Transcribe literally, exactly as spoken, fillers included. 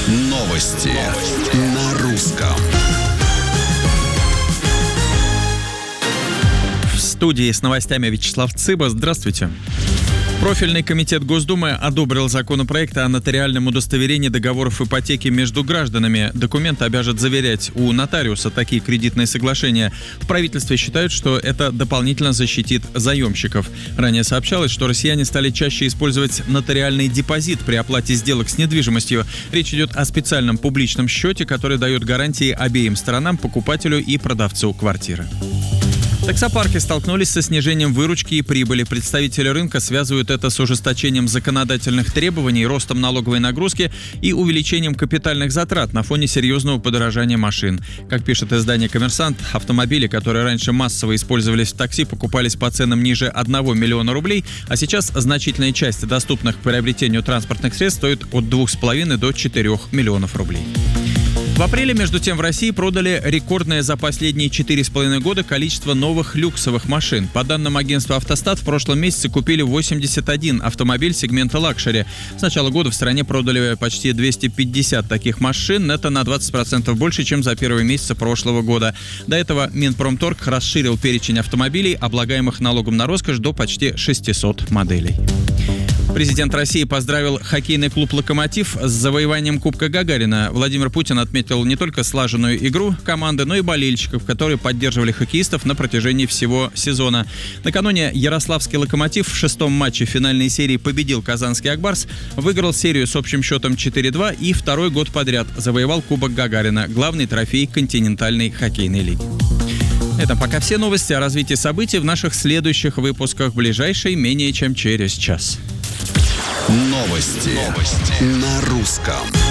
Новости на русском. В студии с новостями Вячеслав Цыба. Здравствуйте. Профильный комитет Госдумы одобрил законопроект о нотариальном удостоверении договоров ипотеки между гражданами. Документ обяжет заверять у нотариуса такие кредитные соглашения. В правительстве считают, что это дополнительно защитит заемщиков. Ранее сообщалось, что россияне стали чаще использовать нотариальный депозит при оплате сделок с недвижимостью. Речь идет о специальном публичном счете, который дает гарантии обеим сторонам, покупателю и продавцу квартиры. Таксопарки столкнулись со снижением выручки и прибыли. Представители рынка связывают это с ужесточением законодательных требований, ростом налоговой нагрузки и увеличением капитальных затрат на фоне серьезного подорожания машин. Как пишет издание «Коммерсант», автомобили, которые раньше массово использовались в такси, покупались по ценам ниже одного миллиона рублей, а сейчас значительная часть доступных к приобретению транспортных средств стоит от двух с половиной до четырех миллионов рублей. В апреле, между тем, в России продали рекордное за последние четыре с половиной года количество новых люксовых машин. По данным агентства «Автостат», в прошлом месяце купили восемьдесят один автомобиль сегмента лакшери. С начала года в стране продали почти двести пятьдесят таких машин. Это на двадцать процентов больше, чем за первые месяцы прошлого года. До этого Минпромторг расширил перечень автомобилей, облагаемых налогом на роскошь, до почти шестисот моделей. Президент России поздравил хоккейный клуб «Локомотив» с завоеванием Кубка Гагарина. Владимир Путин отметил не только слаженную игру команды, но и болельщиков, которые поддерживали хоккеистов на протяжении всего сезона. Накануне ярославский «Локомотив» в шестом матче финальной серии победил казанский «Акбарс», выиграл серию с общим счетом четыре-два и второй год подряд завоевал Кубок Гагарина, главный трофей континентальной хоккейной лиги. Это пока все новости. О развитии событий в наших следующих выпусках, в ближайшей менее чем через час. Новости, Новости. на русском.